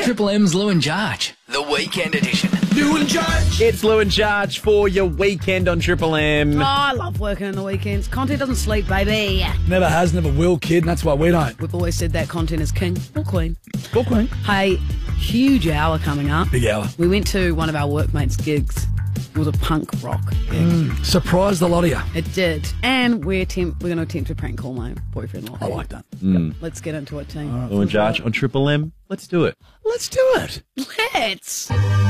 Triple M's Lou and Jarge, the weekend edition. Lou and Jarge. It's Lou and Jarge for your weekend on Triple M. Oh, I love working on the weekends. Content doesn't sleep, baby. Never has, never will, kid, and that's why we don't. We've always said that content is king or queen. Go, Queen. Hey, huge hour coming up. Big hour. We went to one of our workmates' gigs. It was a punk rock gig. Surprised a lot of you. It did. And we're going to attempt to prank call my boyfriend. I like that. Let's get into it, team. Lou and Jarge on Triple M. Let's do it. Let's do it. Let's.